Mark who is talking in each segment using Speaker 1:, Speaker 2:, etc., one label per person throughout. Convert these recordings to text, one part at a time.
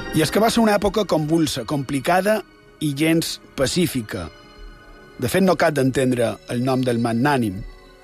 Speaker 1: I és que va ser una època convulsa, complicada i gens pacífica. De fet, no cal d'entendre el nom del magnànim.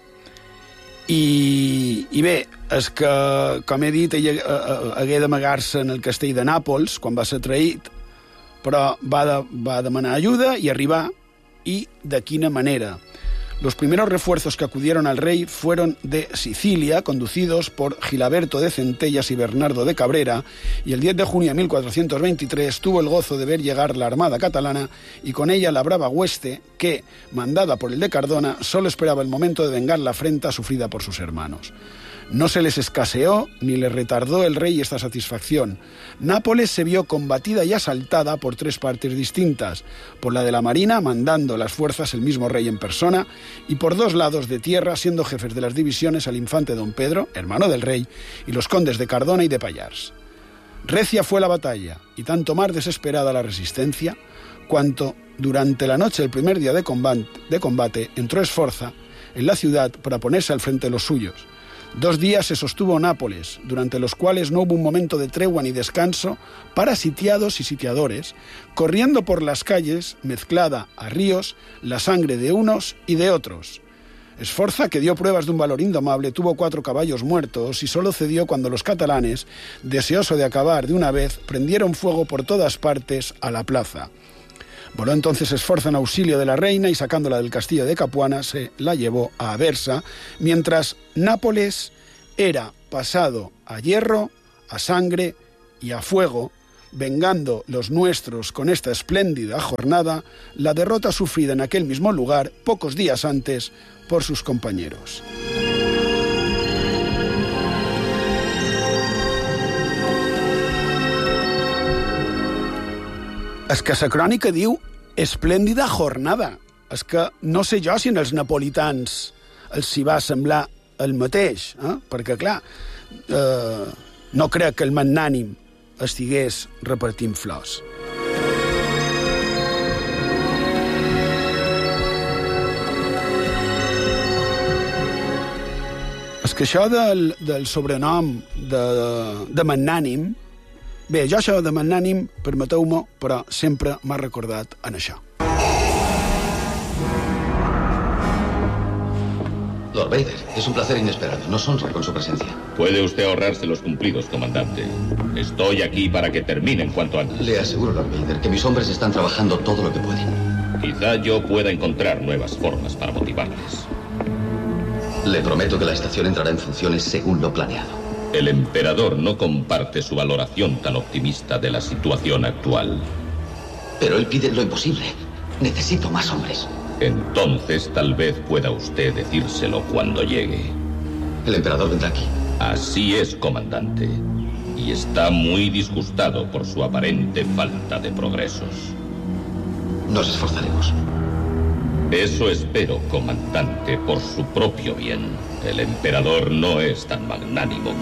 Speaker 1: I bé, és que, com he dit, ell hagué d'amagar-se en el castell de Nàpols quan va ser traït, però va demanar ajuda i arribar, y de quina manera. Los primeros refuerzos que acudieron al rey fueron de Sicilia, conducidos por Gilaberto de Centellas y Bernardo de Cabrera, y el 10 de junio de 1423 tuvo el gozo de ver llegar la armada catalana y con ella la brava hueste que, mandada por el de Cardona, solo esperaba el momento de vengar la afrenta sufrida por sus hermanos. No se les escaseó ni les retardó el rey esta satisfacción. Nápoles se vio combatida y asaltada por tres partes distintas, por la de la marina, mandando las fuerzas el mismo rey en persona, y por dos lados de tierra, siendo jefes de las divisiones al infante don Pedro, hermano del rey, y los condes de Cardona y de Pallars. Recia fue la batalla, y tanto más desesperada la resistencia, cuanto durante la noche del primer día de combate entró Esforza en la ciudad para ponerse al frente de los suyos. 2 días se sostuvo Nápoles, durante los cuales no hubo un momento de tregua ni descanso para sitiados y sitiadores, corriendo por las calles, mezclada a ríos, la sangre de unos y de otros. Esforza, que dio pruebas de un valor indomable, tuvo 4 caballos muertos y solo cedió cuando los catalanes, deseosos de acabar de una vez, prendieron fuego por todas partes a la plaza. Voló entonces Esforza en auxilio de la reina y sacándola del castillo de Capuana se la llevó a Aversa, mientras Nápoles era pasado a hierro, a sangre y a fuego, vengando los nuestros con esta espléndida jornada la derrota sufrida en aquel mismo lugar pocos días antes por sus compañeros. És que la crònica diu esplèndida jornada. És que no sé jo si en els napolitans els hi va semblar el mateix, perquè, clar, no crec que el magnànim estigués repartint flors. És que això del sobrenom de magnànim, bé, jo això de magnànim, permeteu-me, però sempre m'ha recordat en això.
Speaker 2: Lord Vader, es un placer inesperado. Nos honra con su presencia.
Speaker 3: Puede usted ahorrarse los cumplidos, comandante. Estoy aquí para que terminen cuanto antes.
Speaker 2: Le aseguro, Lord Vader, que mis hombres están trabajando todo lo que pueden.
Speaker 3: Quizá yo pueda encontrar nuevas formas para motivarles.
Speaker 2: Le prometo que la estación entrará en funciones según lo planeado.
Speaker 3: El emperador no comparte su valoración tan optimista de la situación actual.
Speaker 2: Pero él pide lo imposible. Necesito más hombres.
Speaker 3: Entonces tal vez pueda usted decírselo cuando llegue.
Speaker 2: El emperador vendrá aquí.
Speaker 3: Así es, comandante. Y está muy disgustado por su aparente falta de progresos.
Speaker 2: Nos esforzaremos.
Speaker 3: Eso espero, comandante, por su propio bien. El emperador no es tan magnánimo